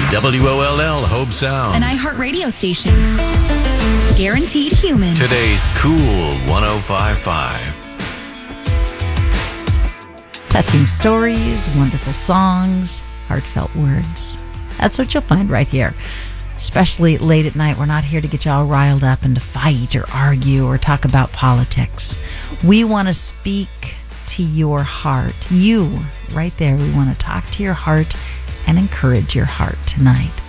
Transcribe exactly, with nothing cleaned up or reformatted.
W O L L Hope Sound. An iHeart radio station. Guaranteed human. Today's Cool one oh five point five. Touching stories, wonderful songs, heartfelt words. That's what you'll find right here. Especially late at night. We're not here to get you all riled up and to fight or argue or talk about politics. We want to speak to your heart. You, right there. We want to talk to your heart and encourage your heart tonight.